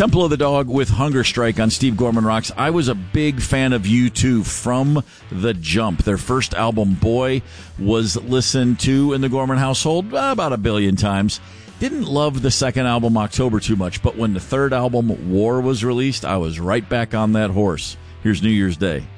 Temple of the Dog with Hunger Strike on Steve Gorman Rocks. I was a big fan of U2 from the jump. Their first album, Boy, was listened to in the Gorman household about 1 billion times. Didn't love the second album, October, too much, but when the third album, War, was released, I was right back on that horse. Here's New Year's Day.